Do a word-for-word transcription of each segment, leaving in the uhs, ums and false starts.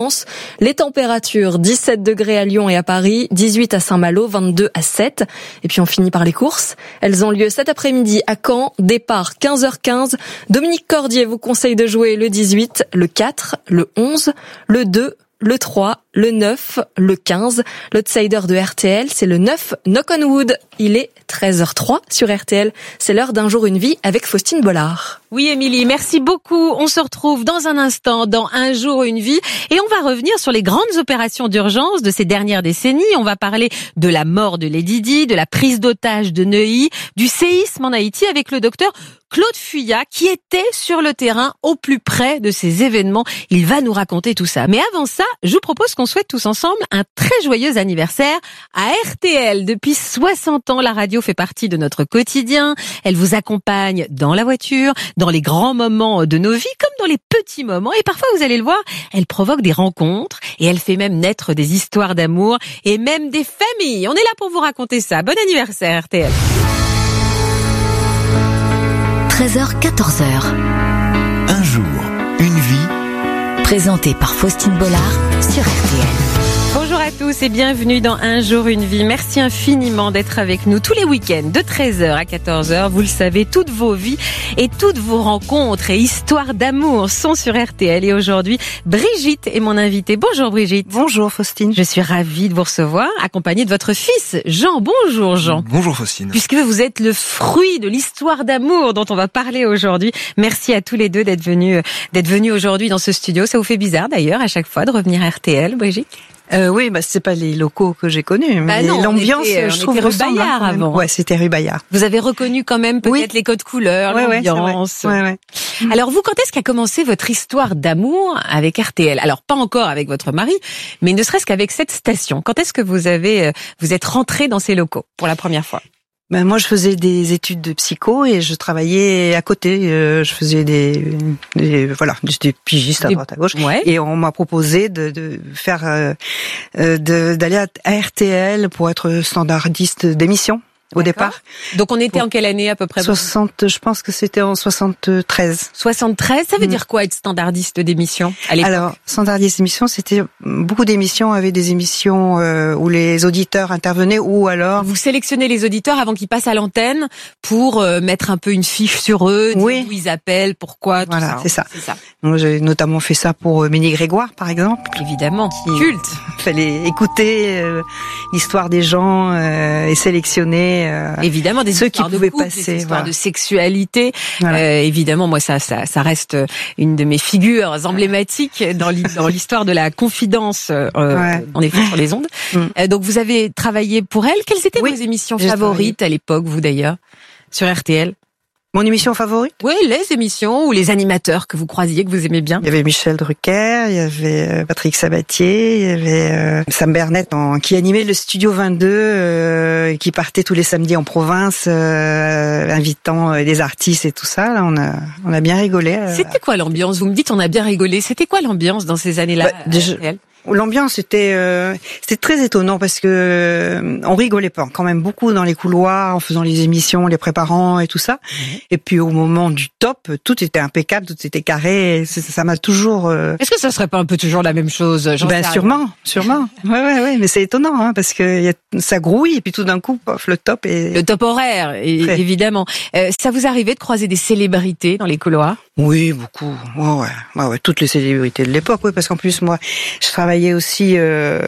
France. Les températures, dix-sept degrés à Lyon et à Paris, dix-huit à Saint-Malo, vingt-deux à Sète. Et puis on finit par les courses. Elles ont lieu cet après-midi à Caen, départ quinze heures quinze. Dominique Cordier vous conseille de jouer le dix-huit, le quatre, le onze, le deux, le trois, le neuf, le quinze. L'outsider de R T L, c'est le neuf, Knock on Wood. Il est treize heures trois sur R T L. C'est l'heure d'un jour une vie avec Faustine Bollard. Oui, Émilie, merci beaucoup. On se retrouve dans un instant dans Un jour une vie et on va revenir sur les grandes opérations d'urgence de ces dernières décennies. On va parler de la mort de Lady Di, de la prise d'otage de Neuilly, du séisme en Haïti avec le docteur Claude Fuyat qui était sur le terrain au plus près de ces événements. Il va nous raconter tout ça. Mais avant ça, je vous propose qu'on souhaite tous ensemble un très joyeux anniversaire à R T L. Depuis soixante ans, la radio fait partie de notre quotidien. Elle vous accompagne dans la voiture, dans les grands moments de nos vies, comme dans les petits moments. Et parfois, vous allez le voir, elle provoque des rencontres et elle fait même naître des histoires d'amour et même des familles. On est là pour vous raconter ça. Bon anniversaire, R T L. treize heures quatorze heures. Un jour, une vie. Présenté par Faustine Bollard sur R T L. Bonjour à tous et bienvenue dans Un jour une vie. Merci infiniment d'être avec nous tous les week-ends de treize heures à quatorze heures. Vous le savez, toutes vos vies et toutes vos rencontres et histoires d'amour sont sur R T L. Et aujourd'hui, Brigitte est mon invitée. Bonjour Brigitte. Bonjour Faustine. Je suis ravie de vous recevoir, accompagnée de votre fils Jean. Bonjour Jean. Bonjour Faustine. Puisque vous êtes le fruit de l'histoire d'amour dont on va parler aujourd'hui. Merci à tous les deux d'être venus, d'être venus aujourd'hui dans ce studio. Ça vous fait bizarre d'ailleurs à chaque fois de revenir à R T L, Brigitte? Euh, oui, bah c'est pas les locaux que j'ai connus, mais bah non, l'ambiance, était, je trouve, rue Bayard avant. Ouais, c'était rue Bayard. Vous avez reconnu quand même peut-être oui. les codes couleurs, ouais, l'ambiance. Ouais, ouais. Alors vous, quand est-ce qu'a commencé votre histoire d'amour avec R T L? Alors pas encore avec votre mari, mais ne serait-ce qu'avec cette station. Quand est-ce que vous avez, vous êtes rentré dans ces locaux pour la première fois? Ben moi, je faisais des études de psycho et je travaillais à côté. Euh, je faisais des, des voilà, j'étais pigiste à droite à gauche. Ouais. Et on m'a proposé de, de faire, euh, de, d'aller à R T L pour être standardiste d'émission. Au départ. Donc on était bon. en quelle année à peu près? soixante, je pense que c'était en soixante-treize. soixante-treize, ça veut mmh. dire quoi être standardiste d'émission à l'époque? Alors, standardiste d'émission, c'était beaucoup d'émissions avaient des émissions euh, où les auditeurs intervenaient ou alors... Vous sélectionnez les auditeurs avant qu'ils passent à l'antenne pour euh, mettre un peu une fiche sur eux, dire oui. d'où ils appellent, pourquoi, tout voilà, ça. c'est ça. C'est ça. Donc, j'ai notamment fait ça pour euh, Ménie Grégoire, par exemple. Évidemment, qui culte. Fallait écouter euh, l'histoire des gens euh, et sélectionner euh, évidemment des ceux histoires qui de pouvaient couple, passer, des histoires voilà. de sexualité. Voilà. Euh, évidemment, moi ça, ça, ça reste une de mes figures emblématiques dans l'histoire de la confidence. Euh, ouais. En effet, sur les ondes. Mm. Euh, donc vous avez travaillé pour elle. Quelles étaient oui, vos émissions favorites travaillé. À l'époque, vous d'ailleurs, sur R T L? Mon émission favorite? Oui, les émissions ou les animateurs que vous croisiez, que vous aimez bien. Il y avait Michel Drucker, il y avait Patrick Sabatier, il y avait euh, Sam Bernet en, qui animait le Studio vingt-deux, euh, qui partait tous les samedis en province, euh, invitant euh, des artistes et tout ça. Là, on a, on a bien rigolé. Euh. C'était quoi l'ambiance? Vous me dites on a bien rigolé. C'était quoi l'ambiance dans ces années-là? Bah, déjà, l'ambiance était euh, c'était très étonnant parce que euh, on rigolait pas quand même beaucoup dans les couloirs en faisant les émissions, les préparant et tout ça. Mmh. Et puis au moment du top, tout était impeccable, tout était carré. Ça m'a toujours. Euh... Est-ce que ça serait pas un peu toujours la même chose? Ben sûrement, sûrement. Ouais ouais ouais. Mais c'est étonnant hein, parce que y a, ça grouille et puis tout d'un coup, pof, le top est. Le top horaire, très. Évidemment. Euh, ça vous arrivait de croiser des célébrités dans les couloirs? Oui, beaucoup. Ouais, ouais, ouais, ouais. Toutes les célébrités de l'époque, oui, parce qu'en plus moi, je travaillais aussi euh,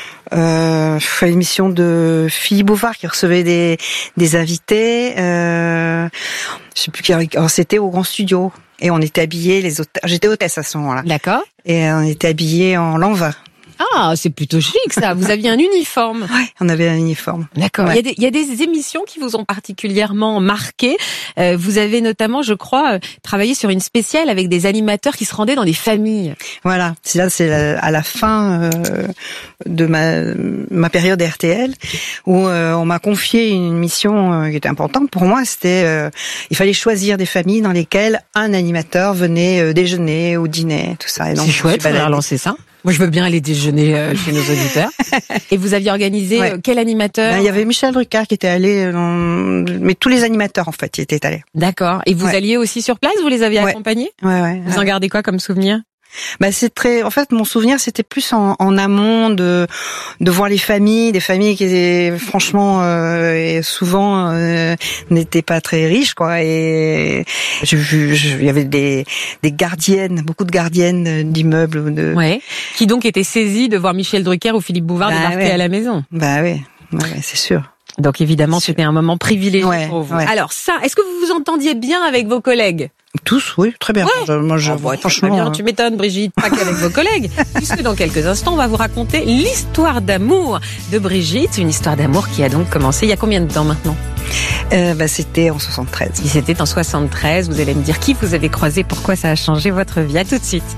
euh, à l'émission de Philippe Bouvard qui recevait des des invités. Euh, je sais plus qui. C'était au Grand Studio et on était habillés les hôtesses. J'étais hôtesse à ce moment-là. D'accord. Et on était habillés en lanvin. Ah, c'est plutôt chic ça. Vous aviez un uniforme. Ouais, on avait un uniforme. D'accord. Ouais. Il y a des, il y a des émissions qui vous ont particulièrement marqué. Euh, vous avez notamment, je crois, travaillé sur une spéciale avec des animateurs qui se rendaient dans des familles. Voilà. C'est là, c'est à la fin euh, de ma ma période R T L où euh, on m'a confié une mission euh, qui était importante pour moi. C'était, euh, il fallait choisir des familles dans lesquelles un animateur venait euh, déjeuner ou dîner, tout ça. C'est chouette. On va relancer ça. Moi, je veux bien aller déjeuner euh, chez nos auditeurs. Et vous aviez organisé ouais. euh, quel animateur? Ben, il y avait Michel Drucker qui était allé, dans... mais tous les animateurs en fait, qui étaient allés. D'accord. Et vous ouais. alliez aussi sur place? Vous les aviez ouais. accompagnés? Ouais, ouais. Vous ouais. en gardez quoi comme souvenir? Bah c'est très. En fait, mon souvenir c'était plus en, en amont de de voir les familles, des familles qui étaient franchement euh, et souvent euh, n'étaient pas très riches quoi. Et j'ai vu, il y avait des des gardiennes, beaucoup de gardiennes d'immeubles. De... Ouais. Qui donc étaient saisies de voir Michel Drucker ou Philippe Bouvard bah, débarquer ouais. à la maison. Bah oui, ouais, ouais, c'est sûr. Donc évidemment, c'était un moment privilégié ouais, pour vous. Ouais. Alors ça, est-ce que vous vous entendiez bien avec vos collègues ? Tous, oui, très bien. Ouais. Je, moi, je, oh, bah, franchement, bien, euh... tu m'étonnes, Brigitte, pas qu'avec vos collègues, puisque dans quelques instants, on va vous raconter l'histoire d'amour de Brigitte, une histoire d'amour qui a donc commencé il y a combien de temps maintenant ? euh, bah, c'était en soixante-treize. Si c'était en soixante-treize, vous allez me dire qui vous avez croisé, pourquoi ça a changé votre vie. À tout de suite.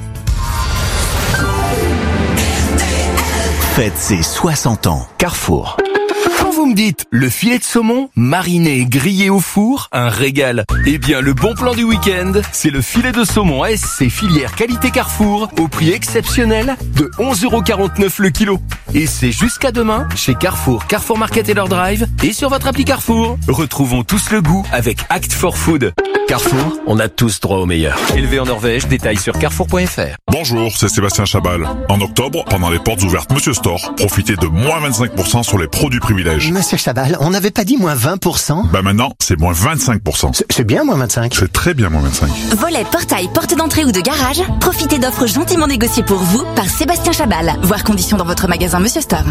Faites ses soixante ans. Carrefour. Quand vous me dites le filet de saumon, mariné et grillé au four, un régal. Eh bien, le bon plan du week-end, c'est le filet de saumon S C filière qualité Carrefour, au prix exceptionnel de onze euros quarante-neuf le kilo. Et c'est jusqu'à demain, chez Carrefour, Carrefour Market et leur drive, et sur votre appli Carrefour. Retrouvons tous le goût avec Act for Food. Carrefour, on a tous droit au meilleur. Élevé en Norvège, détails sur carrefour point f r. Bonjour, c'est Sébastien Chabal. En octobre, pendant les portes ouvertes Monsieur Store, profitez de moins vingt-cinq pour cent sur les produits privilèges. Monsieur Chabal, on n'avait pas dit moins vingt pour cent ? Bah maintenant, c'est moins vingt-cinq pour cent. C'est, c'est bien moins vingt-cinq. C'est très bien moins vingt-cinq. Volet, portail, porte d'entrée ou de garage, profitez d'offres gentiment négociées pour vous par Sébastien Chabal. Voir conditions dans votre magasin Monsieur Store.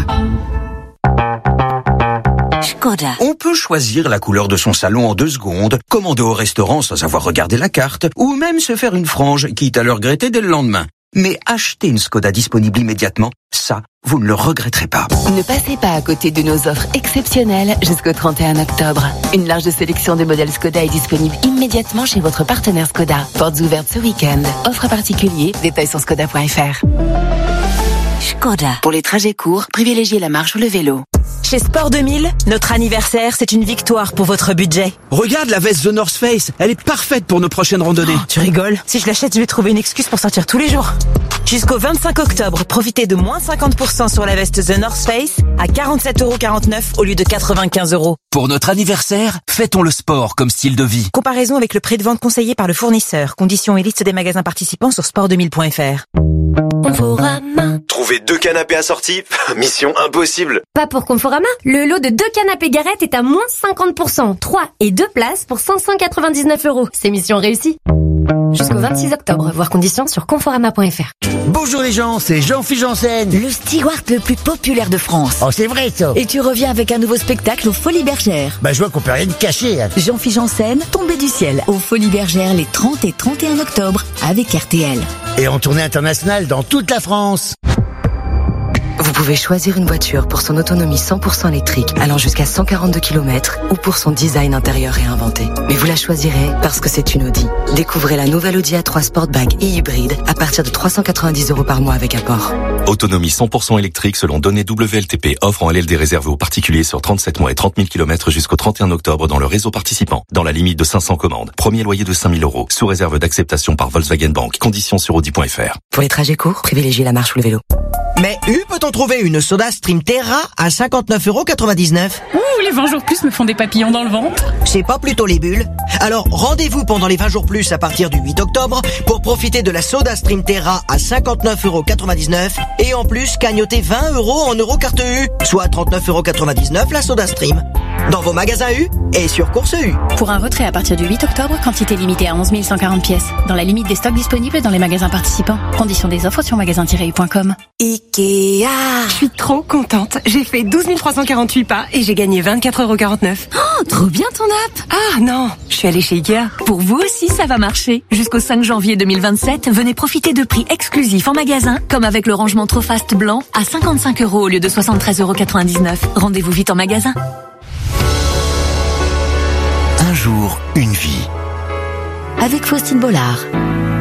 Skoda. On peut choisir la couleur de son salon en deux secondes, commander au restaurant sans avoir regardé la carte, ou même se faire une frange, quitte à le regretter dès le lendemain. Mais acheter une Skoda disponible immédiatement, ça, vous ne le regretterez pas. Ne passez pas à côté de nos offres exceptionnelles jusqu'au trente et un octobre. Une large sélection de modèles Skoda est disponible immédiatement chez votre partenaire Skoda. Portes ouvertes ce week-end. Offre particulier, détails sur skoda point f r. Skoda. Pour les trajets courts, privilégiez la marche ou le vélo. Chez Sport deux mille, notre anniversaire, c'est une victoire pour votre budget. Regarde la veste The North Face, elle est parfaite pour nos prochaines randonnées. Oh, tu rigoles? Si je l'achète, je vais trouver une excuse pour sortir tous les jours. Jusqu'au vingt-cinq octobre, profitez de moins cinquante pour cent sur la veste The North Face à quarante-sept euros quarante-neuf au lieu de quatre-vingt-quinze euros. Pour notre anniversaire, fêtons le sport comme style de vie. Comparaison avec le prix de vente conseillé par le fournisseur. Conditions et liste des magasins participants sur sport deux mille point f r. Conforama. Trouver deux canapés assortis, mission impossible. Pas pour Conforama. Le lot de deux canapés Garrett est à moins cinquante pour cent. trois et deux places pour cinq cent quatre-vingt-dix-neuf euros. C'est mission réussie. Jusqu'au vingt-six octobre. Voir conditions sur conforama point f r. Bonjour les gens, c'est Jean-Philippe Janssen. Le steward le plus populaire de France. Oh, c'est vrai ça. Et tu reviens avec un nouveau spectacle aux Folies Bergères. Bah, je vois qu'on peut rien cacher. Hein. Jean-Philippe Janssen, tombé du ciel, aux Folies Bergères les trente et trente et un octobre avec R T L. Et en tournée internationale dans toute la France. Vous pouvez choisir une voiture pour son autonomie cent pour cent électrique allant jusqu'à cent quarante-deux kilomètres ou pour son design intérieur réinventé. Mais vous la choisirez parce que c'est une Audi. Découvrez la nouvelle Audi A trois Sportback et hybride à partir de trois cent quatre-vingt-dix euros par mois avec apport. Autonomie cent pour cent électrique selon données W L T P. Offre en L L D réservé aux particuliers sur trente-sept mois et trente mille kilomètres jusqu'au trente et un octobre dans le réseau participant. Dans la limite de cinq cents commandes. Premier loyer de cinq mille euros. Sous réserve d'acceptation par Volkswagen Bank. Conditions sur audi point f r. Pour les trajets courts, privilégiez la marche ou le vélo. Mais U, peut-on trouver une Soda Stream Terra à cinquante-neuf euros quatre-vingt-dix-neuf? Ouh, les vingt jours plus me font des papillons dans le ventre. C'est pas plutôt les bulles? Alors, rendez-vous pendant les vingt jours plus à partir du huit octobre pour profiter de la Soda Stream Terra à cinquante-neuf euros quatre-vingt-dix-neuf et en plus cagnoter vingt euros en euro carte U, soit trente-neuf euros quatre-vingt-dix-neuf la Soda Stream. Dans vos magasins U et sur Course U. Pour un retrait à partir du huit octobre, quantité limitée à onze mille cent quarante pièces. Dans la limite des stocks disponibles dans les magasins participants. Conditions des offres sur magasin tiret u point com. Ikea. Je suis trop contente. J'ai fait douze mille trois cent quarante-huit pas et j'ai gagné vingt-quatre euros quarante-neuf. Oh, trop bien ton app. Ah non, je suis allée chez Ikea. Pour vous aussi, ça va marcher. Jusqu'au cinq janvier deux mille vingt-sept, venez profiter de prix exclusifs en magasin, comme avec le rangement Trofast blanc à cinquante-cinq euros au lieu de soixante-treize euros quatre-vingt-dix-neuf. Rendez-vous vite en magasin. Un jour, une vie. Avec Faustine Bollard.